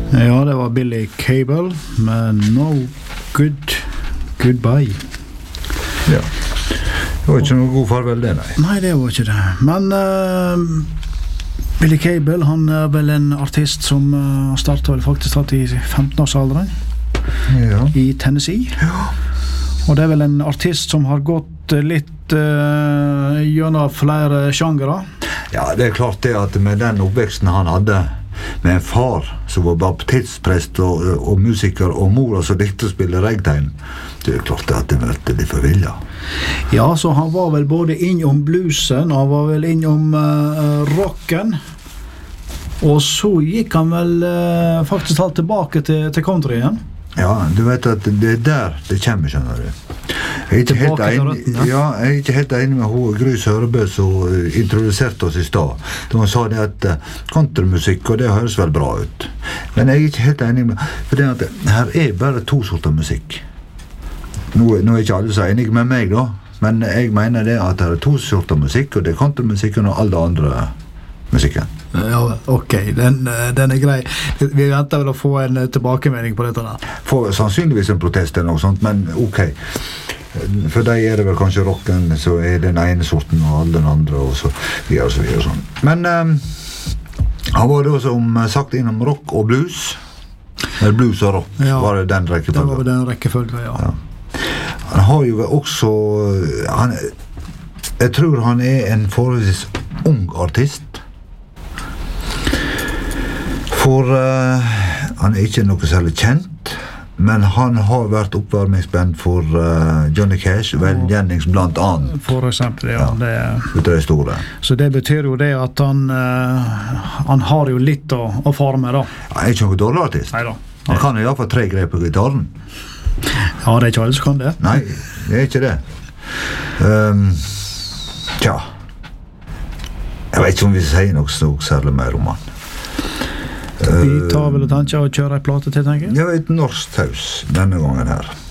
Ja, det var Billy Cable med No Goodbye. Ja. Det var ikke noe god farvel det, nei. Nei, det var ikke det. Men Billy Cable, han vel en artist som startet vel faktisk i 15-årsalderen i Tennessee. Ja. Og det vel en artist som har gått litt gjennom flere sjangere. Ja, det klart det at med den oppveksten han hadde, med en far som var baptistprest og musiker, og mor som likte å spille regtegn, det klart det at det ble litt forvillet. Ja, så han var vel både innom bluesen, han var vel innom rocken, og så gikk han vel faktisk alt tilbake til country igjen. Ja, du vet at det der det kommer, skjønner du. Jeg er ikke helt enig med hun Gry Sørebø som introduserte oss i stad. Hun sa det at countrymusikk, og det høres vel bra ut. Men jeg er ikke helt enig med, for det at her er bare to sorter musikk. Nå er ikke alle så enige med meg da, men jeg mener det at det er to sorter musikk, og det er countrymusikken og alle andre musikken. Ja, ok, den er grei. Vi venter vel å få en tilbakemelding på dette der. Får sannsynligvis en protest eller noe sånt, men ok. For deg er det vel kanskje rocken, så er den ene sorten og alle den andre, og så videre og så videre og sånn. Men han var da som sagt innom rock og blues. Eller blues og rock, var det den rekkefølgen? Det var den rekkefølgen, ja. Han har jo også jeg tror han er en forholdsvis ung artist, for han er ikke noe særlig kjent, men han har vært oppvarmingsband for Johnny Cash, Vel Jennings blant annet. For eksempel, ja. Ut av det store. Så det betyr jo det at han har jo litt å fare med da. Han er ikke noe dårlig artist. Neida. Han kan i hvert fall 3 grep på gitarren. Ja, det er ikke alle som kan det. Nei, det er ikke det. Tja. Jeg vet ikke om vi sier noe særlig mer om han. Vi tar vel og tenker å kjøre en plate til, tenker jeg? Ja, et norsk taus denne gangen her.